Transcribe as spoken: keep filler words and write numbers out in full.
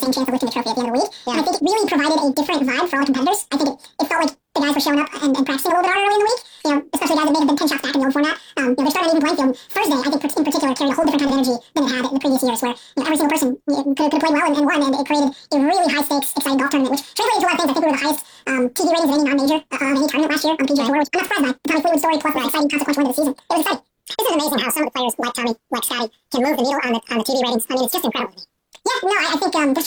same chance of lifting the trophy at the end of the week. Yeah. And I think it really provided a different vibe for all the competitors. I think it, it felt like the guys were showing up and, and practicing a little bit harder early in the week. You know, especially guys that may have been ten shots back in the old format. Um, you know, they're starting on even playing field. Thursday, I think in particular, carried a whole different kind of energy than it had in the previous years, where you know, every single person you know, could, could have played well and, and won, and it created a really high stakes, exciting golf tournament, which translated into a lot of things. I think we were the highest um, T V ratings of any non-major uh, of any tournament last year on the P G A Tour, which I'm not surprised by. The Tommy Fleetwood story plus the exciting consequential end of the season. It was exciting. This is amazing how some of the players like Tommy, like Scotty, can move the needle on the on the T V ratings. I mean, it's just incredible to me. Yeah, no, I, I think um, there's